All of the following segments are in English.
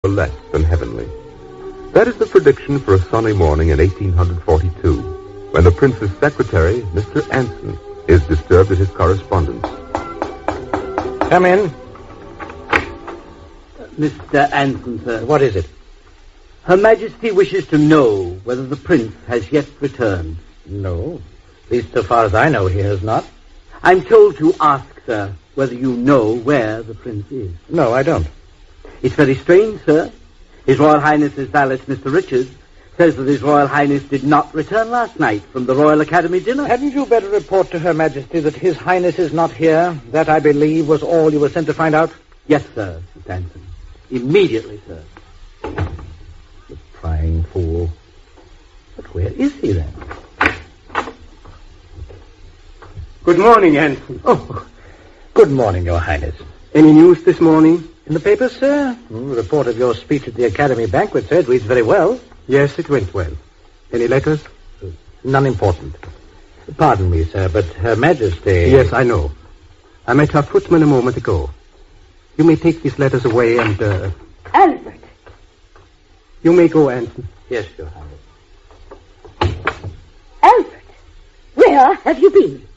less than heavenly. That is the prediction for a sunny morning in 1842, when the prince's secretary, Mr. Anson, is disturbed at his correspondence. Come in. Mr. Anson, sir. What is it? Her Majesty wishes to know whether the prince has yet returned. No. At least so far as I know, he has not. I'm told to ask, sir, whether you know where the prince is. No, I don't. It's very strange, sir. His Royal Highness's valet, Mr. Richards, says that His Royal Highness did not return last night from the Royal Academy dinner. Hadn't you better report to Her Majesty that His Highness is not here? That, I believe, was all you were sent to find out? Yes, sir, Mr. Anson. Immediately, sir. The prying fool. But where is he, then? Good morning, Anson. Oh, good morning, Your Highness. Any news this morning? In the papers, sir? The report of your speech at the Academy banquet, sir, it reads very well. Yes, it went well. Any letters? None important. Pardon me, sir, but Her Majesty... Yes, I know. I met her footman a moment ago. You may take these letters away and, Albert! You may go, Anson. Yes, Your Highness. Albert! Where have you been?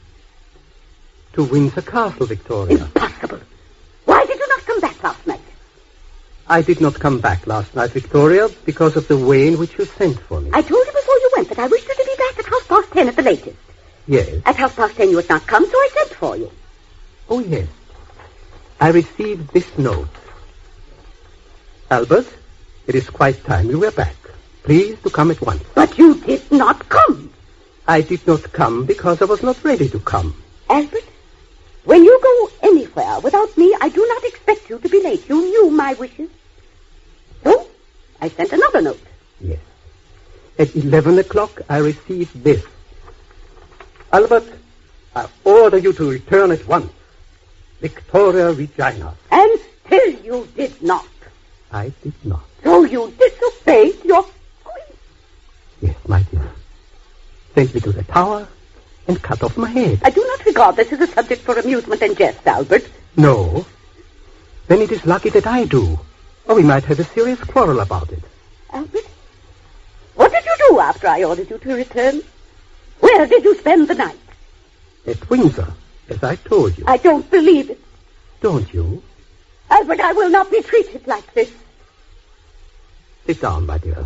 To Windsor Castle, Victoria. Impossible. Why did you not come back last night? I did not come back last night, Victoria, because of the way in which you sent for me. I told you before you went that I wished you to be back at 10:30 at the latest. Yes. At 10:30 you had not come, so I sent for you. Oh, yes. I received this note. Albert, it is quite time you were back. Please to come at once. But you did not come. I did not come because I was not ready to come. Albert, when you go anywhere without me, I do not expect you to be late. You knew my wishes. So, I sent another note. Yes. At 11 o'clock, I received this. Albert, I order you to return at once. Victoria Regina. And still you did not. I did not. So you disobeyed your queen. Yes, my dear. Send me to the tower and cut off my head. I do not regard this as a subject for amusement and jest, Albert. No. Then it is lucky that I do. Or we might have a serious quarrel about it. Albert, what did you do after I ordered you to return? Where did you spend the night? At Windsor, as I told you. I don't believe it. Don't you? Albert, I will not be treated like this. Sit down, my dear.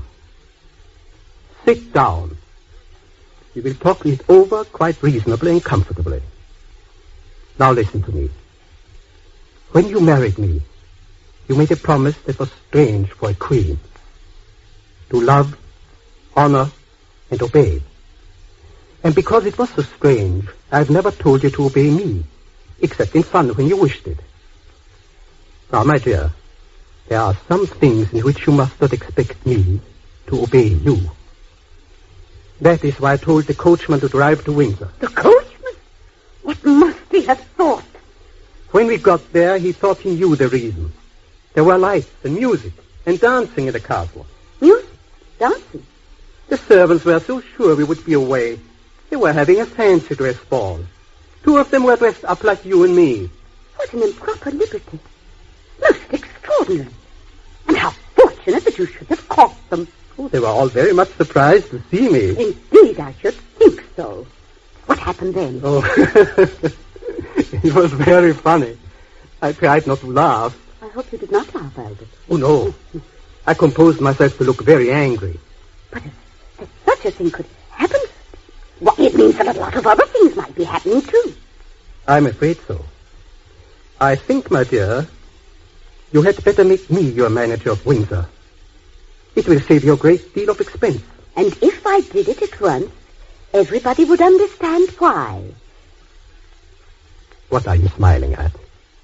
Sit down. We will talk it over quite reasonably and comfortably. Now listen to me. When you married me, you made a promise that was strange for a queen. To love, honor, and obey. And because it was so strange, I've never told you to obey me, except in fun when you wished it. Now, my dear, there are some things in which you must not expect me to obey you. That is why I told the coachman to drive to Windsor. The coachman? What must he have thought? When we got there, he thought he knew the reason. There were lights and music and dancing in the castle. Music? Dancing? The servants were so sure we would be away. They were having a fancy dress ball. Two of them were dressed up like you and me. What an improper liberty. Most extraordinary. And how fortunate that you should have caught them. Oh, they were all very much surprised to see me. Indeed, I should think so. What happened then? Oh, it was very funny. I tried not to laugh. I hope you did not laugh, Albert. Oh, no. I composed myself to look very angry. But if such a thing could happen, well, it means that a lot of other things might be happening, too. I'm afraid so. I think, my dear, you had better make me your manager of Windsor. It will save you a great deal of expense. And if I did it at once, everybody would understand why. What are you smiling at?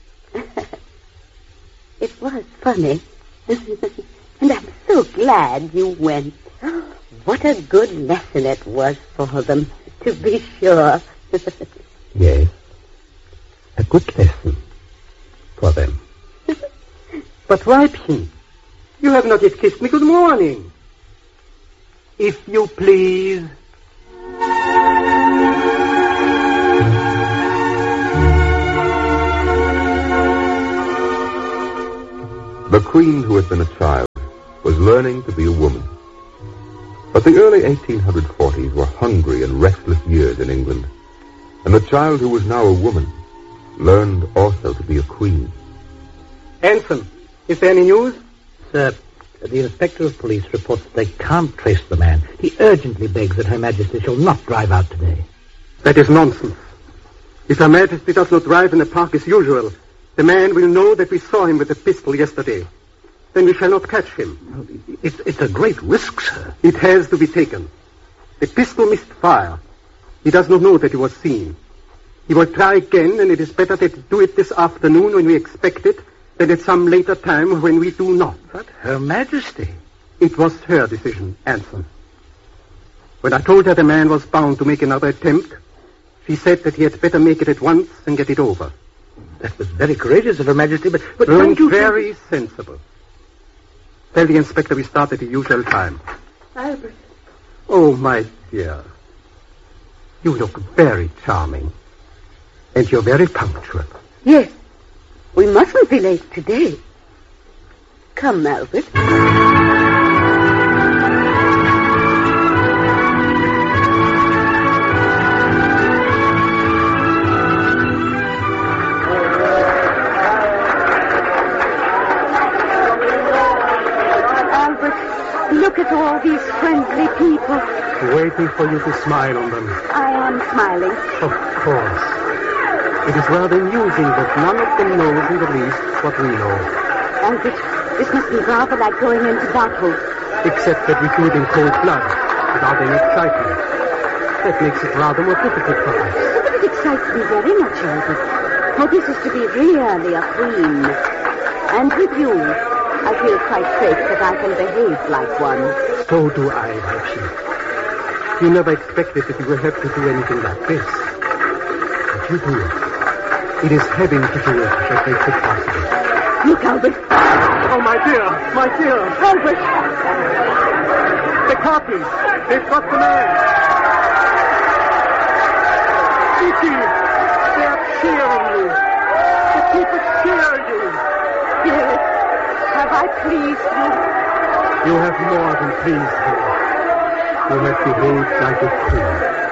It was funny. And I'm so glad you went. What a good lesson it was for them, to be sure. Yes. A good lesson for them. But, Weibchen, you have not yet kissed me good morning. If you please. The queen, who had been a child, was learning to be a woman. But the early 1840s were hungry and restless years in England, and the child who was now a woman learned also to be a queen. Anson, is there any news? Sir, the Inspector of Police reports that they can't trace the man. He urgently begs that Her Majesty shall not drive out today. That is nonsense. If Her Majesty does not drive in the park as usual, the man will know that we saw him with a pistol yesterday. Then we shall not catch him. It's a great risk, sir. It has to be taken. The pistol missed fire. He does not know that he was seen. He will try again, and it is better that he do it this afternoon when we expect it than at some later time when we do not. But Her Majesty... It was her decision, Anson. When I told her the man was bound to make another attempt, she said that he had better make it at once and get it over. That was very courageous of Her Majesty, but don't you very sensible. Tell the inspector we start at the usual time. Albert. Oh, my dear. You look very charming. And you're very punctual. Yes. We mustn't be late today. Come, Albert. Look at all these friendly people. Waiting for you to smile on them. I am smiling. Of course. It is rather amusing that none of them knows in the least what we know. Albert, this must be rather like going into battle. Except that we do it in cold blood, without any excitement. That makes it rather more difficult for us. But it excites me very much, Albert. For this is to be really a queen. And with you, I feel quite safe that I can behave like one. So do I, Archie. You never expected that you would have to do anything like this. But you do it. It is having to do it that makes it possible. Look, Albert. Oh, my dear, my dear. Albert. The copies. They've got the man. Vicky, they're cheering you. The people cheer you. Yes. Have I pleased you? You have more than pleased me. You have behaved like a queen.